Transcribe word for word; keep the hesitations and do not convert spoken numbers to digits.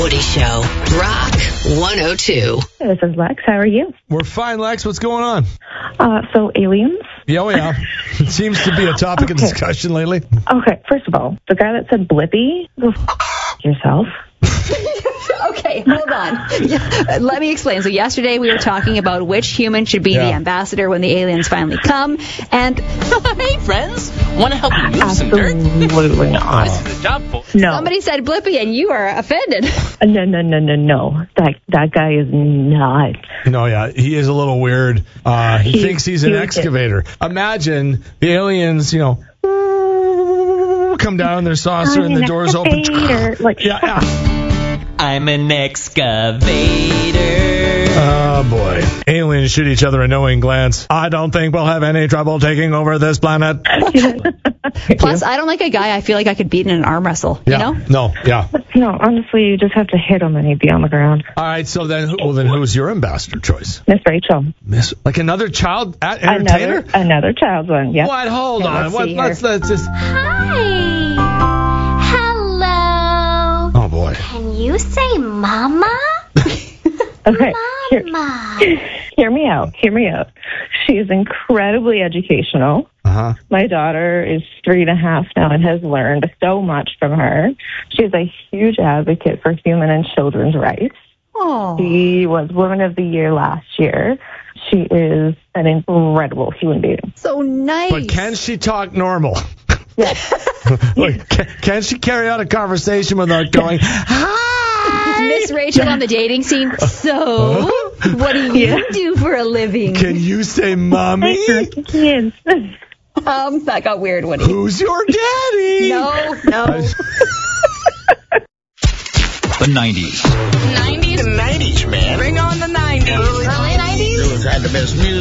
Woody Show. Rock one oh two. This is Lex. How are you? We're fine, Lex. What's going on? Uh, so aliens? Yeah, oh yeah. It seems to be a topic okay. of discussion lately. Okay, first of all, the guy that said Blippi, go f- yourself. Okay, hold on. Let me explain. So yesterday we were talking about which human should be Yeah. the ambassador when the aliens finally come. And Hey, friends. Want to help you move some dirt? Absolutely not. This is a job for... No. somebody said Blippi and you are offended. No, no, no, no, no. That that guy is not. No, yeah, he is a little weird. Uh, he, He- thinks he's an he- excavator. Imagine the aliens, you know, come down in their saucer and the doors open. Excavator. Like, Yeah, yeah. I'm an excavator. Oh, boy. Aliens shoot each other a knowing glance. I don't think we'll have any trouble taking over this planet. Plus, I don't like a guy I feel like I could beat in an arm wrestle. Yeah. You know? No, yeah. No, honestly, you just have to hit him and he'd be on the ground. All right, so then, who- well, then who's your ambassador choice? Miss Rachel. Miss, like another child a- entertainer? Another, another child one, yeah. What? Hold Yeah, on. let's What? see Let's, here. let's just. Hi. Hello. Oh, boy. Can you say mama? Okay, here, Mama. hear me out. Hear me out. She is incredibly educational. Uh-huh. My daughter is three and a half now and has learned so much from her. She's a huge advocate for human and children's rights. Oh. She was Woman of the Year last year. She is an incredible human being. So nice. But can she talk normal? Yes. Like, can, can she carry on a conversation without going, hi? Miss Rachel on the dating scene. So, what do you Yeah. do for a living? Can you say mommy? Kids. Um, that got weird, Woody. Who's your daddy? No, no. The nineties. nineties? The nineties, man. Bring on the nineties. Early nineties? Those had the best music.